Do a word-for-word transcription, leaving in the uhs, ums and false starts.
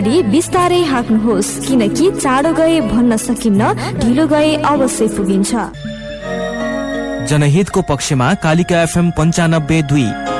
गाडी बिस्तारै हाँक्नुहोस्, किनकि चाँडो गए भन्न सकिन्न, ढिलो गए अवश्य पुगिन्छ। जनहितको पक्षमा कालिका एफएम पञ्चानब्बे दुई